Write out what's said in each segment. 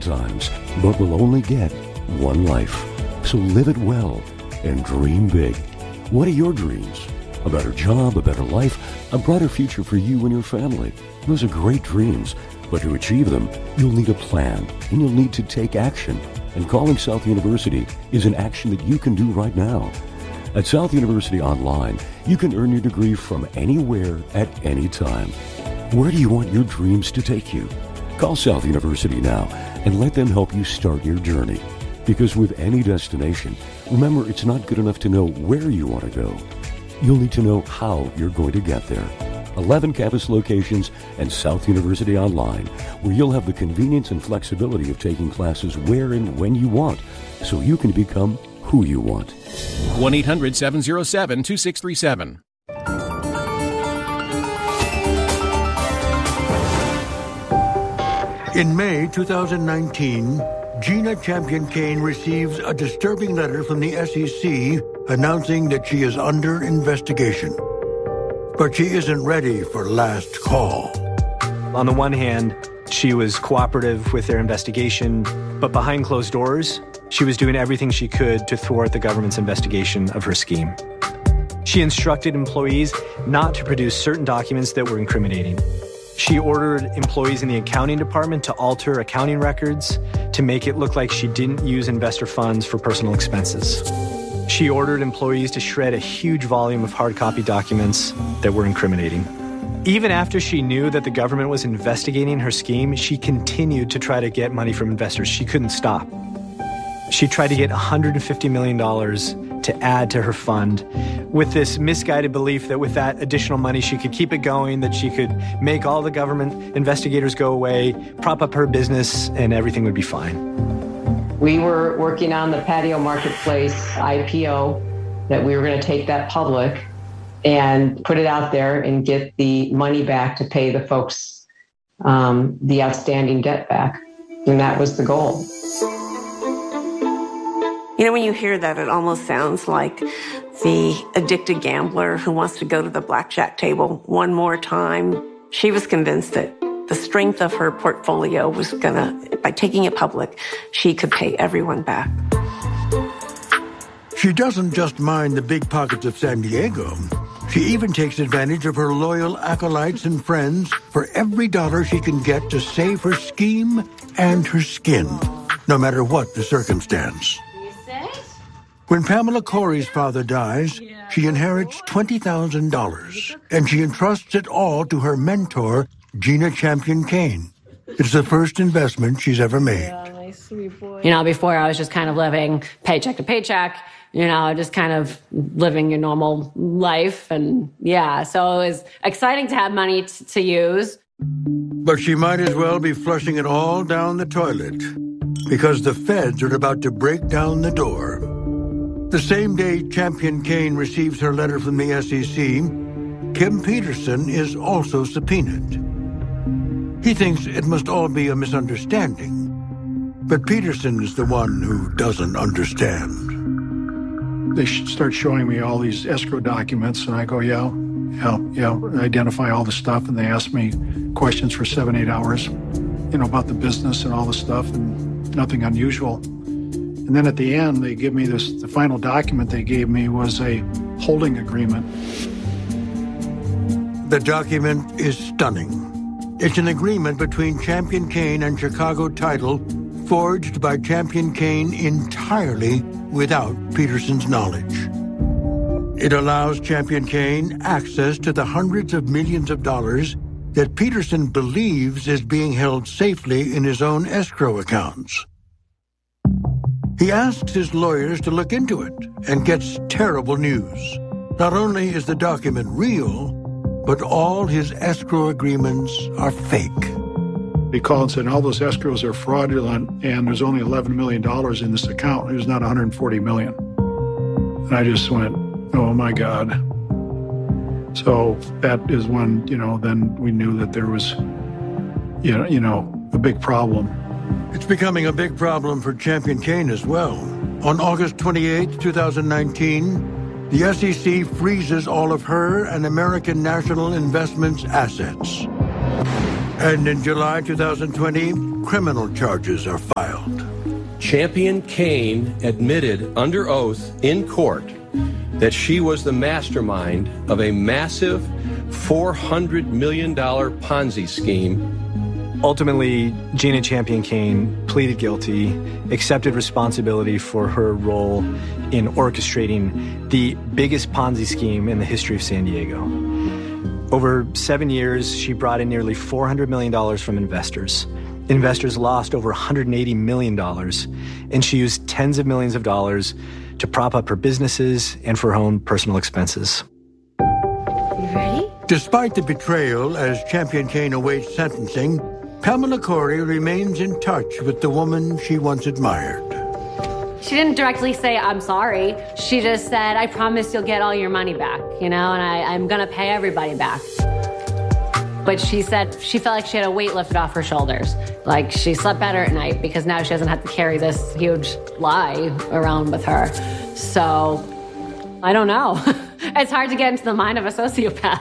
times, but will only get one life. So live it well and dream big. What are your dreams? A better job, a better life, a brighter future for you and your family. Those are great dreams, but to achieve them, you'll need a plan, and you'll need to take action. And calling South University is an action that you can do right now. At South University Online, you can earn your degree from anywhere at any time. Where do you want your dreams to take you? Call South University now and let them help you start your journey. Because with any destination, remember, it's not good enough to know where you want to go. You'll need to know how you're going to get there. 11 campus locations and South University Online, where you'll have the convenience and flexibility of taking classes where and when you want, so you can become who you want. 1-800-707-2637. In May 2019, Gina Champion-Cain receives a disturbing letter from the SEC announcing that she is under investigation. But she isn't ready for last call. On the one hand, she was cooperative with their investigation, but behind closed doors, she was doing everything she could to thwart the government's investigation of her scheme. She instructed employees not to produce certain documents that were incriminating. She ordered employees in the accounting department to alter accounting records to make it look like she didn't use investor funds for personal expenses. She ordered employees to shred a huge volume of hard copy documents that were incriminating. Even after she knew that the government was investigating her scheme, she continued to try to get money from investors. She couldn't stop. She tried to get $150 million to add to her fund with this misguided belief that with that additional money, she could keep it going, that she could make all the government investigators go away, prop up her business, and everything would be fine. We were working on the patio marketplace IPO, that we were going to take that public and put it out there and get the money back to pay the folks the outstanding debt back. And that was the goal. You know, when you hear that, it almost sounds like the addicted gambler who wants to go to the blackjack table one more time. She was convinced that the strength of her portfolio was by taking it public, she could pay everyone back. She doesn't just mind the big pockets of San Diego. She even takes advantage of her loyal acolytes and friends for every dollar she can get to save her scheme and her skin, no matter what the circumstance. When Pamela Corey's father dies, she inherits $20,000, and she entrusts it all to her mentor, Gina Champion-Cain. It's the first investment she's ever made. You know, before I was just kind of living paycheck to paycheck, you know, just kind of living your normal life. And yeah, so it was exciting to have money to use. But she might as well be flushing it all down the toilet, because the feds are about to break down the door. The same day Champion-Cain receives her letter from the SEC, Kim Peterson is also subpoenaed. He thinks it must all be a misunderstanding, but Peterson is the one who doesn't understand. They start showing me all these escrow documents, and I go, yeah, identify all the stuff, and they ask me questions for 7-8 hours, you know, about the business and all the stuff, and nothing unusual. And then at the end, they give me this, the final document they gave me was a holding agreement. The document is stunning. It's an agreement between Champion-Cain and Chicago Title, forged by Champion-Cain entirely without Peterson's knowledge. It allows Champion-Cain access to the hundreds of millions of dollars that Peterson believes is being held safely in his own escrow accounts. He asks his lawyers to look into it and gets terrible news. Not only is the document real, but all his escrow agreements are fake. He called and said, all those escrows are fraudulent, and there's only $11 million in this account. There's not $140 million. And I just went, oh my God. So that is when, you know, then we knew that there was, you know, a big problem. It's becoming a big problem for Champion-Cain as well. On August 28, 2019, the SEC freezes all of her and American National Investments assets. And in July 2020, criminal charges are filed. Champion Kane admitted under oath in court that she was the mastermind of a massive $400 million Ponzi scheme. Ultimately, Gina Champion Kane pleaded guilty, accepted responsibility for her role in orchestrating the biggest Ponzi scheme in the history of San Diego. Over 7 years, she brought in nearly $400 million from investors. Investors lost over $180 million, and she used tens of millions of dollars to prop up her businesses and for her own personal expenses. You ready? Despite the betrayal as Champion Kane awaits sentencing, Pamela Corey remains in touch with the woman she once admired. She didn't directly say, I'm sorry. She just said, I promise you'll get all your money back, and I'm going to pay everybody back. But she said she felt like she had a weight lifted off her shoulders. Like she slept better at night because now she doesn't have to carry this huge lie around with her. So, I don't know. It's hard to get into the mind of a sociopath.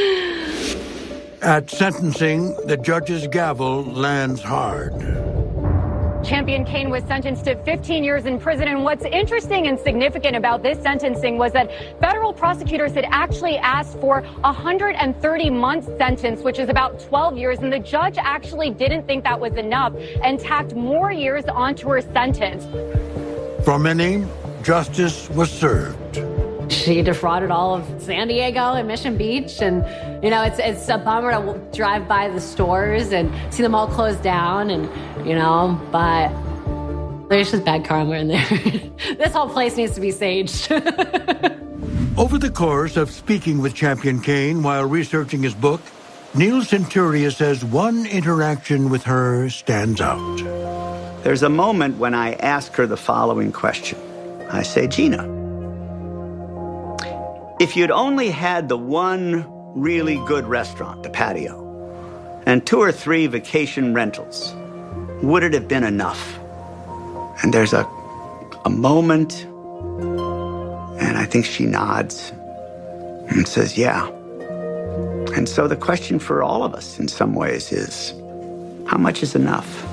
At sentencing, the judge's gavel lands hard. Champion Kane was sentenced to 15 years in prison, and what's interesting and significant about this sentencing was that federal prosecutors had actually asked for a 130-month sentence, which is about 12 years, and the judge actually didn't think that was enough and tacked more years onto her sentence. For many, justice was served. She defrauded all of San Diego and Mission Beach, and it's a bummer to drive by the stores and see them all closed down, and but there's just bad karma in there. This whole place needs to be saged. Over the course of speaking with Champion Kane while researching his book, Neil Centuria says one interaction with her stands out. There's a moment when I ask her the following question. I say, Gina, if you'd only had the one really good restaurant, the Patio, and 2 or 3 vacation rentals, would it have been enough? And there's a moment, and I think she nods and says, yeah. And so the question for all of us in some ways is, how much is enough?